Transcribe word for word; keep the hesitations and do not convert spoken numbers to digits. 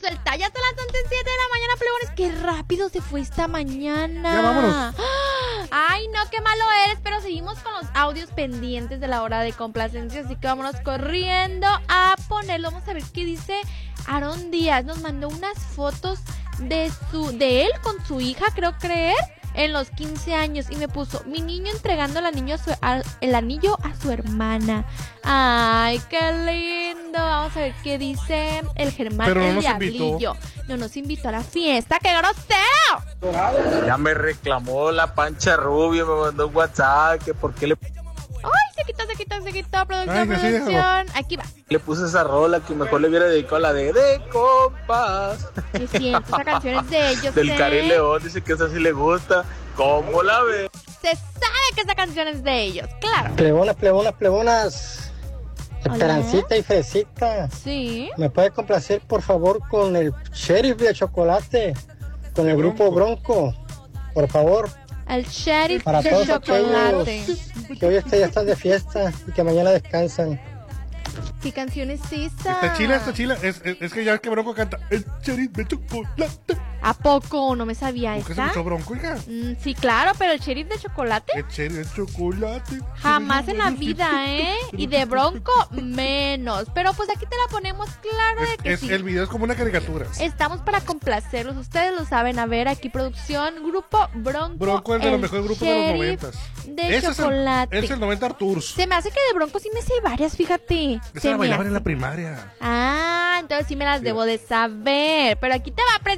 suelta. Ya son las once siete de la mañana, plebones. Qué rápido se fue esta mañana. Ya vámonos. Ay, no, qué malo eres. Pero seguimos con los audios pendientes de la hora de complacencia. Así que vámonos corriendo a ponerlo. Vamos a ver qué dice Aarón Díaz. Nos mandó unas fotos de su, de él con su hija, creo creer, en los quince años, y me puso, mi niño entregando el anillo a su, a, el anillo a su hermana. Ay, qué lindo. Vamos a ver qué dice el Germán, Pero no el nos diablillo. invitó. No nos invitó a la fiesta, qué grosero. Ya me reclamó la Pancha Rubio, me mandó un WhatsApp que por qué le, Ay, se quitó, se quitó, se quitó. Producción, Ay, que sí, producción. Aquí va. le puse esa rola que mejor le hubiera dedicado a la de De Compas. Me siento, esa canción es de ellos. Del ¿eh? Cari León, dice que esa sí le gusta. ¿Cómo la ve? Se sabe que esa canción es de ellos, claro. Plebonas, plebonas, plebonas. Esperancita y Fresita. Sí. ¿Me puede complacer, por favor, con el sheriff de chocolate? Con el grupo Bronco. Por favor. El sheriff Para de todos chocolate. aquellos que hoy este ya están de fiesta y que mañana descansan. ¿Qué canción es esa? Está chila, está chila. Es, es, es que ya es que Bronco canta el sheriff de chocolate. ¿A poco? No me sabía ¿Por qué se esa. escuchó Bronco, hija? Mm, sí, claro, pero el sheriff de chocolate El sheriff de chocolate. jamás en la vida, ¿eh? Y de Bronco menos. Pero pues aquí te la ponemos claro de Es, que es- sí. el video es como una caricatura. Estamos para complacerlos, ustedes lo saben. A ver, aquí producción, grupo Bronco. Bronco es de los el mejores grupos de los sheriff noventas. De Ese chocolate. Es el, es el noventa Tours. Se me hace que de Bronco sí me sé varias, fíjate. Esa Se la me bailaban en hace. la primaria. Ah, entonces sí me las debo de saber. Pero aquí te va a